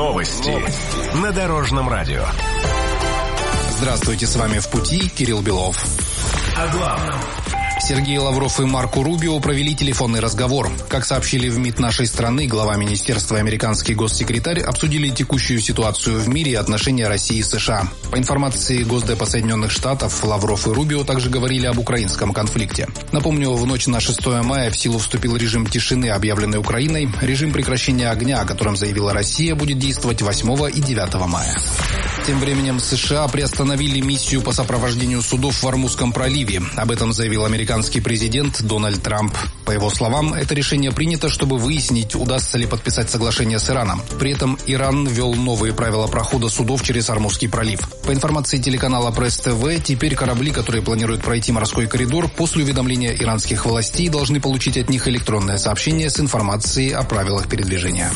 Новости на Дорожном радио. Здравствуйте, с вами «В пути» Кирилл Белов. О главном. Сергей Лавров и Марко Рубио провели телефонный разговор. Как сообщили в МИД нашей страны, глава министерства и американский госсекретарь обсудили текущую ситуацию в мире и отношения России и США. По информации Госдепа Соединенных Штатов, Лавров и Рубио также говорили об украинском конфликте. Напомню, в ночь на 6 мая в силу вступил режим тишины, объявленный Украиной. Режим прекращения огня, о котором заявила Россия, будет действовать 8 и 9 мая. Тем временем США приостановили миссию по сопровождению судов в Ормузском проливе. Об этом заявил американский президент Дональд Трамп. По его словам, это решение принято, чтобы выяснить, удастся ли подписать соглашение с Ираном. При этом Иран ввел новые правила прохода судов через Ормузский пролив. По информации телеканала Пресс ТВ, теперь корабли, которые планируют пройти морской коридор, после уведомления иранских властей должны получить от них электронное сообщение с информацией о правилах передвижения.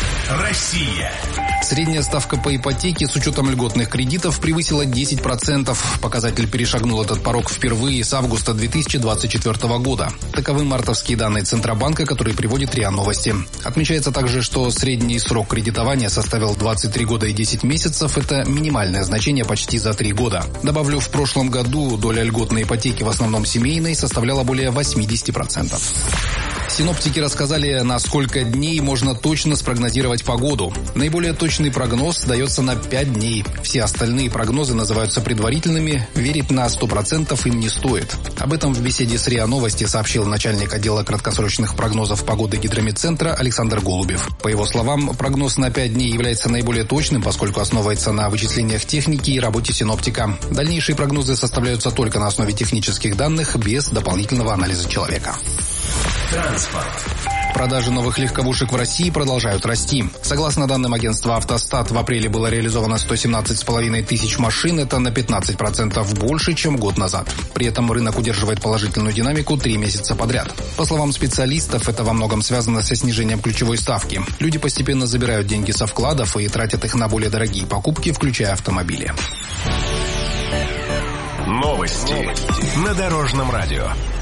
Россия. Средняя ставка по ипотеке с учетом льготных кредитов превысила 10%. Показатель перешагнул этот порог впервые с августа 2024 года. Таковы мартовские данные Центробанка, которые приводит РИА Новости. Отмечается также, что средний срок кредитования составил 23 года и 10 месяцев. Это минимальное значение почти за 3 года. Добавлю, в прошлом году доля льготной ипотеки, в основном семейной, составляла более 80%. Синоптики рассказали, на сколько дней можно точно спрогнозировать погоду. Наиболее точный прогноз дается на 5 дней. Все остальные прогнозы называются предварительными, верить на 100% им не стоит. Об этом в беседе с РИА Новости сообщил начальник отдела краткосрочных прогнозов погоды Гидрометцентра Александр Голубев. По его словам, прогноз на 5 дней является наиболее точным, поскольку основывается на вычислениях техники и работе синоптика. Дальнейшие прогнозы составляются только на основе технических данных, без дополнительного анализа человека. Транспорт. Продажи новых легковушек в России продолжают расти. Согласно данным агентства «Автостат», в апреле было реализовано 117,5 тысяч машин. Это на 15% больше, чем год назад. При этом рынок удерживает положительную динамику 3 месяца подряд. По словам специалистов, это во многом связано со снижением ключевой ставки. Люди постепенно забирают деньги со вкладов и тратят их на более дорогие покупки, включая автомобили. Новости на Дорожном радио.